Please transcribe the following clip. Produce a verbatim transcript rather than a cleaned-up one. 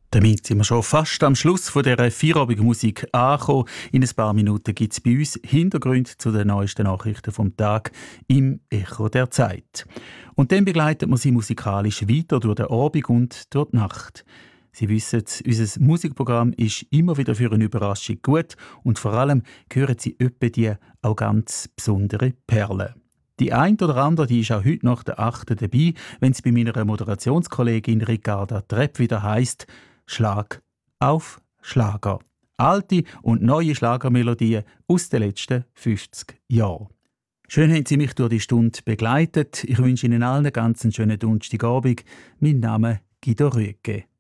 Damit sind wir schon fast am Schluss von dieser Feierabendmusik angekommen. In ein paar Minuten gibt es bei uns Hintergründe zu den neuesten Nachrichten vom Tag im Echo der Zeit. Und dann begleitet man sie musikalisch weiter durch den Abend und durch die Nacht. Sie wissen, unser Musikprogramm ist immer wieder für eine Überraschung gut und vor allem hören Sie öppe die auch ganz besondere Perlen. Die eine oder andere die ist auch heute nach der achten dabei, wenn es bei meiner Moderationskollegin Ricarda Trepp wieder heisst, Schlag auf Schlager. Alte und neue Schlagermelodien aus den letzten fünfzig Jahren. Schön haben Sie mich durch die Stunde begleitet. Ich wünsche Ihnen allen einen ganz schönen Donnerstagabend. Mein Name ist Guido Rüegge.